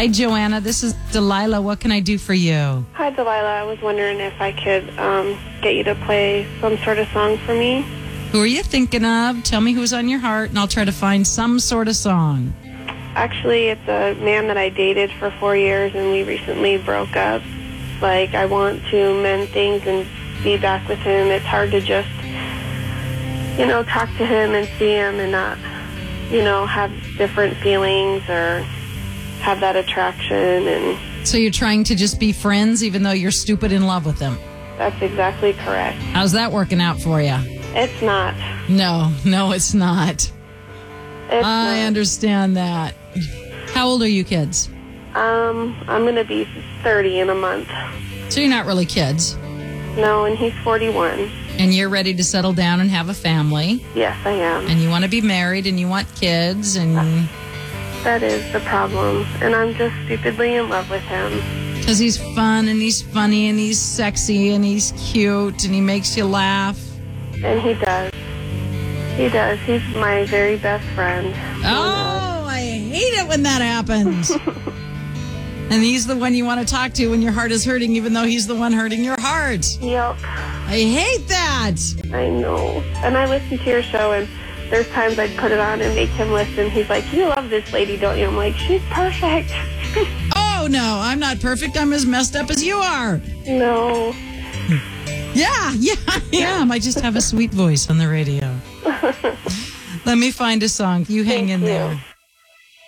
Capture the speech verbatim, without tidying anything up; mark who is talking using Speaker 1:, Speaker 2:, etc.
Speaker 1: Hi, Joanna. This is Delilah. What can I do for you?
Speaker 2: Hi, Delilah. I was wondering if I could um, get you to play some sort of song for me.
Speaker 1: Who are you thinking of? Tell me who's on your heart, and I'll try to find some sort of song.
Speaker 2: Actually, it's a man that I dated for four years, and we recently broke up. Like, I want to mend things and be back with him. It's hard to just, you know, talk to him and see him and not, you know, have different feelings or have that attraction. And
Speaker 1: So you're trying to just be friends even though you're stupid in love with him?
Speaker 2: that's exactly correct.
Speaker 1: How's that working out for you?
Speaker 2: It's not.
Speaker 1: No, no, it's not.
Speaker 2: It's
Speaker 1: I
Speaker 2: not.
Speaker 1: understand that. How old are you kids?
Speaker 2: Um, I'm going to be thirty in a month.
Speaker 1: So you're not really kids.
Speaker 2: No, and he's forty-one.
Speaker 1: And you're ready to settle down and have a family.
Speaker 2: Yes, I am.
Speaker 1: And you want to be married and you want kids. And
Speaker 2: That is the problem. And I'm just stupidly in love with him.
Speaker 1: because he's fun and he's funny and he's sexy and he's cute and he makes you laugh.
Speaker 2: And he does. He does. He's my very best friend.
Speaker 1: Oh, I hate it when that happens. And he's the one you want to talk to when your heart is hurting, even though he's the one hurting your heart.
Speaker 2: Yep.
Speaker 1: I hate that.
Speaker 2: I know. And I listen to your show, and there's times I'd put it on and make him listen. He's like, you love this lady, don't you? I'm like, she's perfect.
Speaker 1: Oh, no, I'm not perfect. I'm as messed up as you are.
Speaker 2: No.
Speaker 1: Yeah, yeah, I am. I just have a sweet voice on the radio. Let me find a song. You hang
Speaker 2: Thank
Speaker 1: in
Speaker 2: you.
Speaker 1: there.